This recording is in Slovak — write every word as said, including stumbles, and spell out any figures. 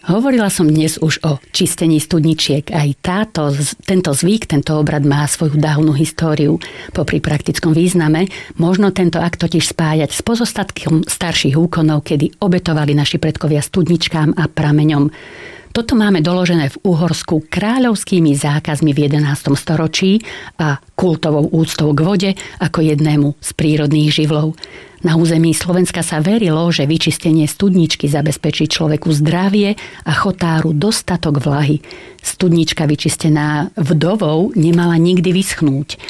Hovorila som dnes už o čistení studničiek. Aj táto, tento zvyk, tento obrad má svoju dávnu históriu. Popri praktickom význame možno tento akt totiž spájať s pozostatkom starších úkonov, kedy obetovali naši predkovia studničkám a prameňom. Toto máme doložené v Uhorsku kráľovskými zákazmi v jedenástom storočí a kultovou úctou k vode ako jednému z prírodných živlov. Na území Slovenska sa verilo, že vyčistenie studničky zabezpečí človeku zdravie a chotáru dostatok vlahy. Studnička vyčistená vdovou nemala nikdy vyschnúť.